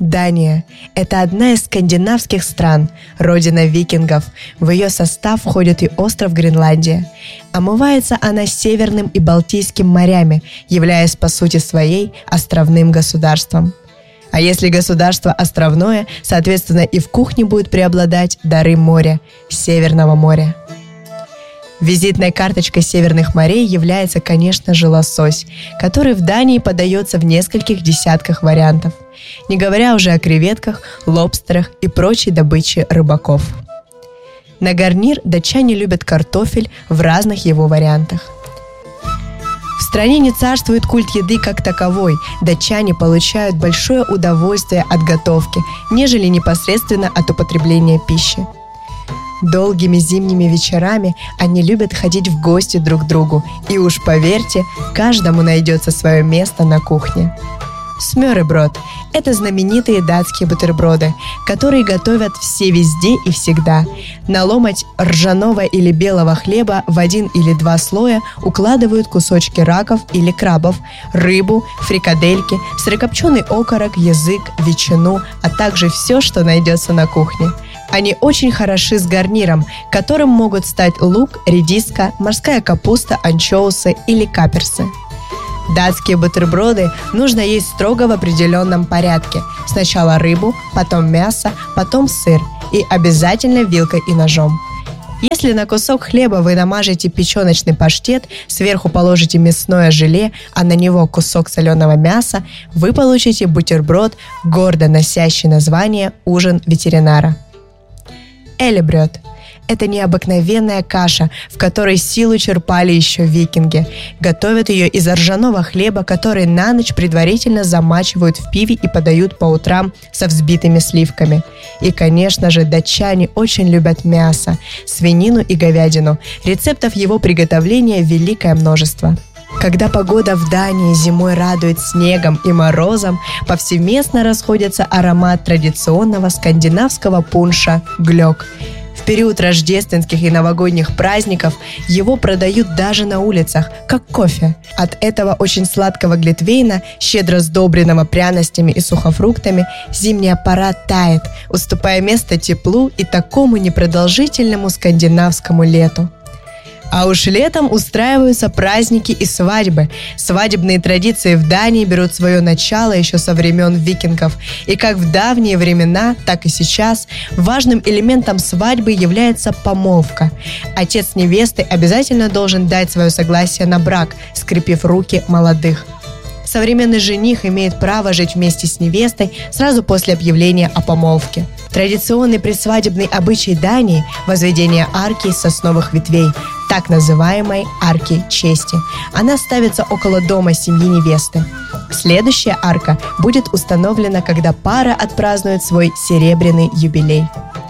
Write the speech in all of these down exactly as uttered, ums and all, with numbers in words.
Дания – это одна из скандинавских стран, родина викингов. В ее состав входит и остров Гренландия. Омывается она Северным и Балтийским морями, являясь по сути своей островным государством. А если государство островное, соответственно и в кухне будут преобладать дары моря, Северного моря. Визитной карточкой северных морей является, конечно же, лосось, который в Дании подается в нескольких десятках вариантов, не говоря уже о креветках, лобстерах и прочей добыче рыбаков. На гарнир датчане любят картофель в разных его вариантах. В стране не царствует культ еды как таковой, датчане получают большое удовольствие от готовки, нежели непосредственно от употребления пищи. Долгими зимними вечерами они любят ходить в гости друг к другу, и уж поверьте, каждому найдется свое место на кухне. Смørrebrød – это знаменитые датские бутерброды, которые готовят все везде и всегда. На ломоть ржаного или белого хлеба в один или два слоя укладывают кусочки раков или крабов, рыбу, фрикадельки, сырокопченый окорок, язык, ветчину, а также все, что найдется на кухне. Они очень хороши с гарниром, которым могут стать лук, редиска, морская капуста, анчоусы или каперсы. Датские бутерброды нужно есть строго в определенном порядке. Сначала рыбу, потом мясо, потом сыр и обязательно вилкой и ножом. Если на кусок хлеба вы намажете печеночный паштет, сверху положите мясное желе, а на него кусок соленого мяса, вы получите бутерброд, гордо носящий название «Ужин ветеринара». Эллебрёд – это необыкновенная каша, в которой силу черпали еще викинги. Готовят ее из ржаного хлеба, который на ночь предварительно замачивают в пиве и подают по утрам со взбитыми сливками. И, конечно же, датчане очень любят мясо, свинину и говядину. Рецептов его приготовления великое множество. Когда погода в Дании зимой радует снегом и морозом, повсеместно расходится аромат традиционного скандинавского пунша «глёгг». В период рождественских и новогодних праздников его продают даже на улицах, как кофе. От этого очень сладкого глинтвейна, щедро сдобренного пряностями и сухофруктами, зимняя пора тает, уступая место теплу и такому непродолжительному скандинавскому лету. А уж летом устраиваются праздники и свадьбы. Свадебные традиции в Дании берут свое начало еще со времен викингов. И как в давние времена, так и сейчас важным элементом свадьбы является помолвка. Отец невесты обязательно должен дать свое согласие на брак, скрепив руки молодых. Современный жених имеет право жить вместе с невестой сразу после объявления о помолвке. Традиционный предсвадебный обычай Дании – возведение арки из сосновых ветвей, так называемой арки чести. Она ставится около дома семьи невесты. Следующая арка будет установлена, когда пара отпразднует свой серебряный юбилей.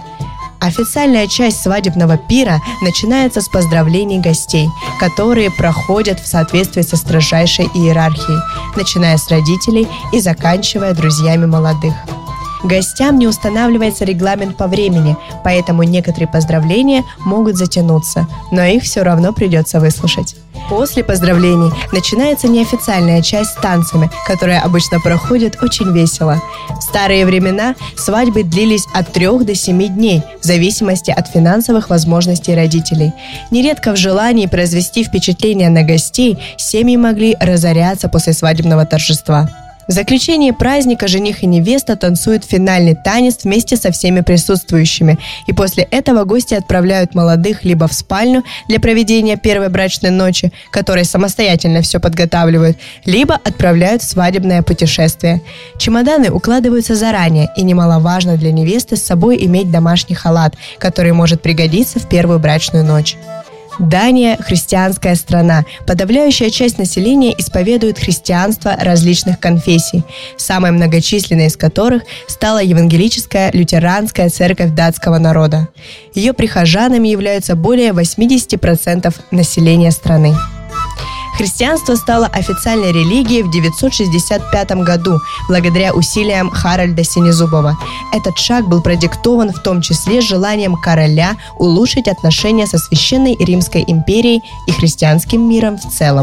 Официальная часть свадебного пира начинается с поздравлений гостей, которые проходят в соответствии со строжайшей иерархией, начиная с родителей и заканчивая друзьями молодых. Гостям не устанавливается регламент по времени, поэтому некоторые поздравления могут затянуться, но их все равно придется выслушать. После поздравлений начинается неофициальная часть с танцами, которая обычно проходит очень весело. В старые времена свадьбы длились от трех до семи дней, в зависимости от финансовых возможностей родителей. Нередко в желании произвести впечатление на гостей семьи могли разоряться после свадебного торжества. В заключение праздника жених и невеста танцуют финальный танец вместе со всеми присутствующими, и после этого гости отправляют молодых либо в спальню для проведения первой брачной ночи, которой самостоятельно все подготавливают, либо отправляют в свадебное путешествие. Чемоданы укладываются заранее, и немаловажно для невесты с собой иметь домашний халат, который может пригодиться в первую брачную ночь. Дания – христианская страна. Подавляющая часть населения исповедует христианство различных конфессий, самой многочисленной из которых стала евангелическая лютеранская церковь датского народа. Ее прихожанами являются более восемьдесят процентов населения страны. Христианство стало официальной религией в девятьсот шестьдесят пятом году благодаря усилиям Харальда Синезубова. Этот шаг был продиктован в том числе желанием короля улучшить отношения со Священной Римской империей и христианским миром в целом.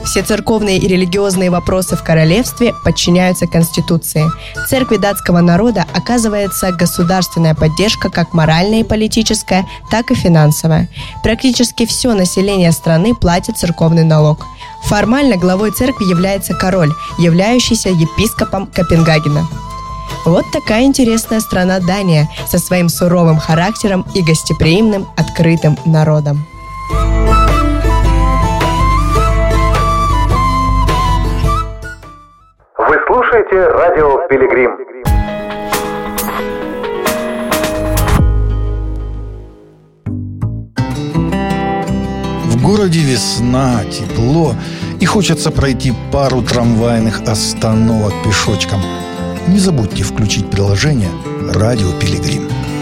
Все церковные и религиозные вопросы в королевстве подчиняются Конституции. Церкви датского народа оказывается государственная поддержка как моральная и политическая, так и финансовая. Практически все население страны платит церковный налог. Формально главой церкви является король, являющийся епископом Копенгагена. Вот такая интересная страна Дания со своим суровым характером и гостеприимным, открытым народом. Вы слушаете радио «Пилигрим». В городе весна, тепло, и хочется пройти пару трамвайных остановок пешочком. Не забудьте включить приложение «Радио Пилигрим».